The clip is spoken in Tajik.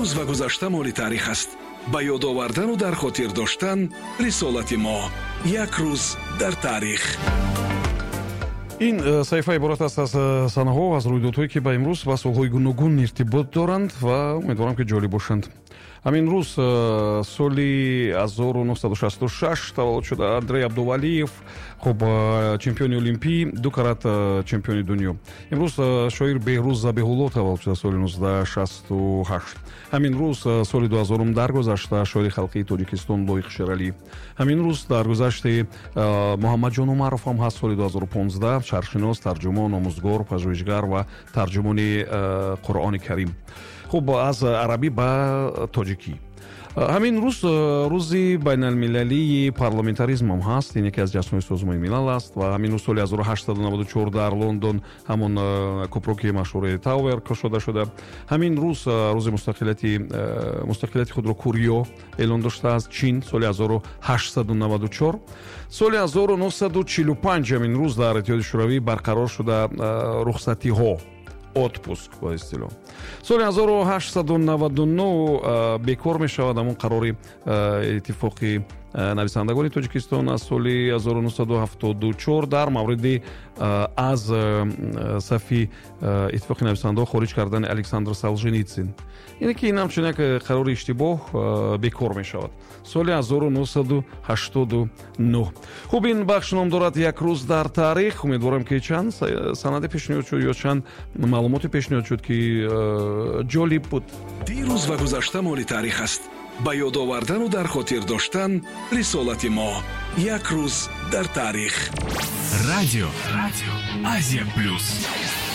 дирӯз ва гузашта моли таърих аст. ба ёд овардану дар хотир доштан рисолати мо. як рӯз дар таърих. ин саҳифа иборат аст аз санаҳо аз рӯйдодҳое ки ба имрӯз ва солҳои гуногун иртибот доранд ва умедворам ки ҷолиб бошанд. ҳамин рӯз соли 1966 таваллуд шуда Андрей Абдувалиев, хуб чемпиони олимпӣ, 2 карат чемпиони дунё. имрӯз шоир Беҳрӯз Забиҳулло таваллуд шуда соли 1968. ҳамин рӯз соли 2000 даргузашта шоири халқии Тоҷикистон Лоиқ Шералӣ. ҳамин рӯз даргузашти Муҳаммаҷон Умаров ҳам ҳаст соли 2015, шарҳшинос, тарҷумон, омӯзгор, пажӯҳишгар ва тарҷумони Қуръони Карим. хуб аз арабӣ ба тоҷикӣ. ҳамин рӯз рӯзи байналмилалии парламентаризм ҳам ҳаст. ин яке аз ҷашнҳои созмони милал аст ва ҳамин рӯз соли 1894 дар Лондон ҳамон кӯпроки машҳури Тауэр кушода шуда. ҳамин рӯз рӯзи мустақилияти худро Куриё эълон доштааст. Чин соли 1894. соли 1945 ҳамин рӯз дар Иттиҳоди Шӯравӣ барқарор шуда рухсатиҳо, отпуск ба истилоҳ. соли 1899 бекор мешавад ҳамон қарори иттифоқи нависандагони Тоҷикистон аз соли 1974 дар мавриди аз сафи иттифоқи нависандаҳо хориҷ кардани Александр Солженицин. ине ки ин ҳамчун як қарори иштибоҳ бекор мешавад. соли 1989. хуб ин бахш ном дорад як рӯз дар таърих. умедворам ки чанд санаде пешниҳод шуд ё чанд маълумоте пешниҳод шуд ки ҷолиб буд. дирӯз ва гузашта моли таърих аст. ба ёд овардану дар хотир доштан рисолати мо. як рӯз дар таърих. Радио Азия Плюс.